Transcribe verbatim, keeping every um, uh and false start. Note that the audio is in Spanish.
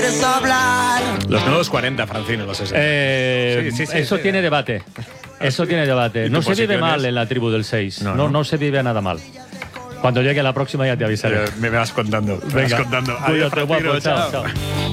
quieres hablar. Los nuevos cuarenta, Francino, los sesenta. Eh, Sí, sí, sí, eso sí. tiene debate. Eso tiene debate. ¿Y No tus se vive posiciones? mal en la tribu del seis. No, No, no. no se vive nada mal. Cuando llegue la próxima ya te avisaré. Eh, me vas contando. Me Venga, vas contando. cuídate, Adiós, Francino, guapo, chao, chao. chao.